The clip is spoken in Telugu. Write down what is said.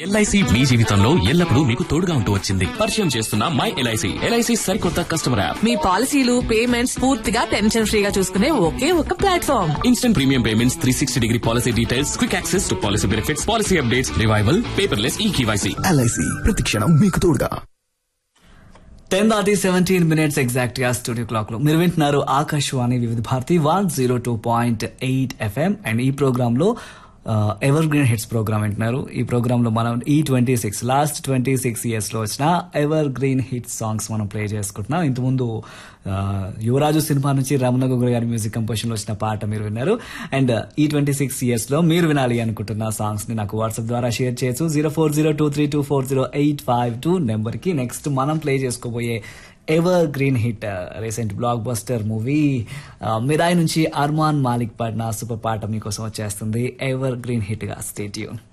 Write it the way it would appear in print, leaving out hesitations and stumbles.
ఎల్ఐసి మీ జీవితంలో ఎల్లప్పుడూ మీకు తోడుగా ఉంటూ వచ్చింది. పరిచయం చేస్తున్న మై ఎల్ఐసి. ఎల్ఐసి సరికొత్త కస్టమర్ యాప్. మీ పాలసీలు పేమెంట్స్ పూర్తిగా టెన్షన్ ఫ్రీగా చూసుకునే ఒకే ఒక platform. Instant premium payments, 360-degree policy details, quick access to policy benefits, policy updates, revival, paperless eKYC. LIC ప్రతి క్షణం మీకు తోడుగా. 10:17 ఎగ్జాక్ట్ గా స్టూడియో క్లాక్ లో మీరు వింటున్నారు ఆకాశవాణి వివిధ భారతి 102.8 FM. అండ్ ఈ ప్రోగ్రామ్ లో ఎవర్ గ్రీన్ హిట్స్ ప్రోగ్రామ్ వింటున్నారు. ఈ ప్రోగ్రామ్ లో మనం లాస్ట్ 26 years లో వచ్చిన ఎవర్ గ్రీన్ హిట్స్ సాంగ్స్ మనం ప్లే చేసుకుంటున్నాం. ఇంతకుముందు యువరాజు సినిమా నుంచి రమణ గోగుల్ గారి మ్యూజిక్ కంపోజిషన్ లో వచ్చిన పాట మీరు విన్నారు. అండ్ ఈ 26 years లో మీరు వినాలి అనుకుంటున్న సాంగ్స్ ని నాకు వాట్సాప్ ద్వారా షేర్ చేయొచ్చు 0402324085 నెంబర్ కి. నెక్స్ట్ మనం ప్లే చేసుకోబోయే ever green hit recent block buster movie Mirai నుంచి అర్మాన్ మాలిక్ పాడిన సూపర్ పాట మీకోసం వచ్చేస్తుంది ఎవర్ గ్రీన్ హిట్ గా. Stay tune.